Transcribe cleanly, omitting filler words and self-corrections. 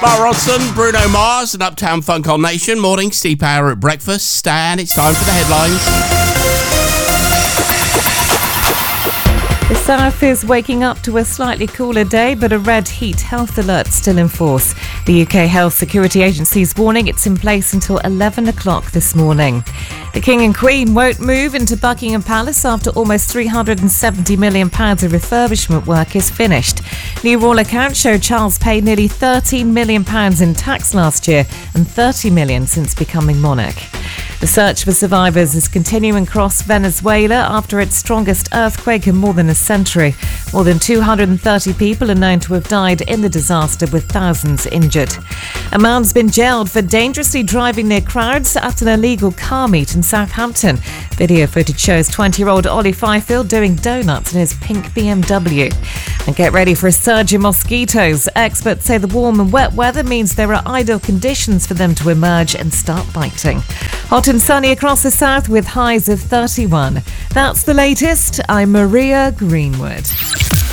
Mark Ronson, Bruno Mars and Uptown Funk on Nation. Morning, Steve Power at breakfast. And it's time for the headlines. The south is waking up to a slightly cooler day, but a red heat health alert still in force. The UK Health Security Agency's warning it's in place until 11 o'clock this morning. The King and Queen won't move into Buckingham Palace after almost £370 million of refurbishment work is finished. New Royal accounts show Charles paid nearly £13 million in tax last year and £30 million since becoming monarch. The search for survivors is continuing across Venezuela after its strongest earthquake in more than a century. More than 230 people are known to have died in the disaster, with thousands injured. A man's been jailed for dangerously driving near crowds at an illegal car meet in Southampton. Video footage shows 20-year-old Ollie Fifield doing donuts in his pink BMW. And get ready for a surge in mosquitoes. Experts say the warm and wet weather means there are ideal conditions for them to emerge and start biting. Hot and sunny across the south with highs of 31. That's the latest. I'm Maria Greenwood.